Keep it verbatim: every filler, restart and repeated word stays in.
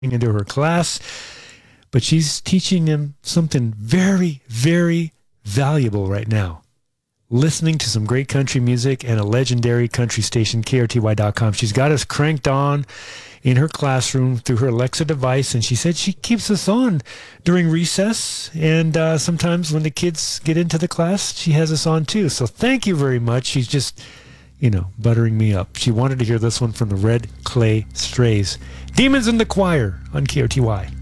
into her class, but she's teaching them something very, very valuable right now. Listening to some great country music and a legendary country station, K R T Y dot com. She's got us cranked on in her classroom through her Alexa device, and she said she keeps us on during recess, and uh, sometimes when the kids get into the class, she has us on too. So thank you very much. She's just, you know, buttering me up. She wanted to hear this one from the Red Clay Strays. Demons in the Choir on K R T Y.